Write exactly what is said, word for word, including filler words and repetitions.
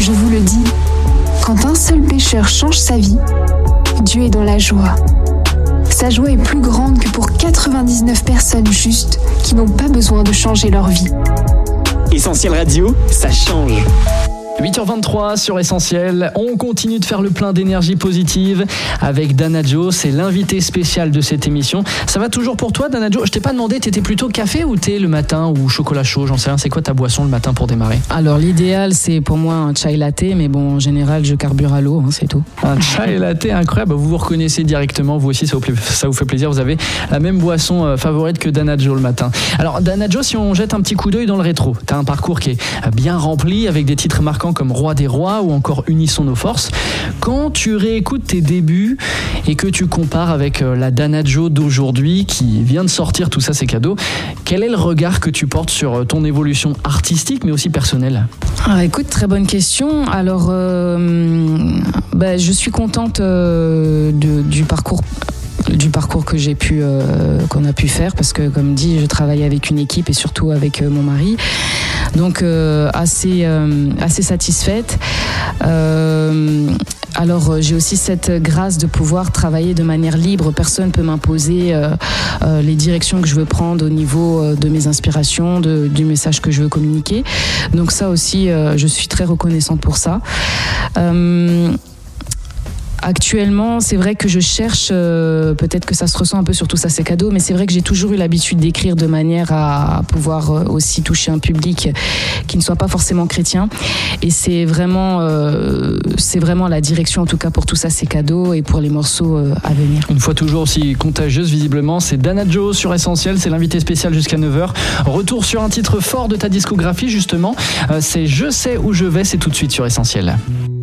Je vous le dis, quand un seul pécheur change sa vie, Dieu est dans la joie. Sa joie est plus grande que pour quatre-vingt-dix-neuf personnes justes qui n'ont pas besoin de changer leur vie. Essentiel Radio, ça change. huit heures vingt-trois sur Essentiel, on continue de faire le plein d'énergie positive avec Dana Jo, c'est l'invité spécial de cette émission. Ça va toujours pour toi, Dana Jo? Je t'ai pas demandé, t'étais plutôt café ou thé le matin ou chocolat chaud, j'en sais rien, c'est quoi ta boisson le matin pour démarrer? Alors l'idéal c'est pour moi un chai latte, mais bon en général je carbure à l'eau, hein, c'est tout. Un chai latte incroyable, vous vous reconnaissez directement, vous aussi ça vous, pla- ça vous fait plaisir, vous avez la même boisson euh, favorite que Dana Jo le matin. Alors Dana Jo, si on jette un petit coup d'œil dans le rétro, t'as un parcours qui est bien rempli avec des titres marquants comme Roi des Rois ou encore Unissons nos forces. Quand tu réécoutes tes débuts et que tu compares avec la Dana Jo d'aujourd'hui qui vient de sortir Tout ça c'est cadeau, quel est le regard que tu portes sur ton évolution artistique mais aussi personnelle? Ah, écoute, très bonne question. Alors, euh, bah, je suis contente euh, de, du parcours. du parcours que j'ai pu euh, qu'on a pu faire, parce que comme dit je travaille avec une équipe et surtout avec euh, mon mari, donc euh, assez euh, assez satisfaite. Euh, alors j'ai aussi cette grâce de pouvoir travailler de manière libre, personne peut m'imposer euh, euh, les directions que je veux prendre au niveau euh, de mes inspirations, de, du message que je veux communiquer, donc ça aussi euh, je suis très reconnaissante pour ça. euh, Actuellement, c'est vrai que je cherche, euh, peut-être que ça se ressent un peu sur Tout ça c'est cadeau, mais c'est vrai que j'ai toujours eu l'habitude d'écrire de manière à pouvoir euh, aussi toucher un public qui ne soit pas forcément chrétien. Et c'est vraiment, euh, c'est vraiment la direction, en tout cas pour Tout ça c'est cadeau et pour les morceaux euh, à venir. Une fois toujours aussi contagieuse visiblement, c'est Dana Jo sur Essentiel, c'est l'invité spécial jusqu'à neuf heures. Retour sur un titre fort de ta discographie justement, euh, c'est Je sais où je vais, c'est tout de suite sur Essentiel.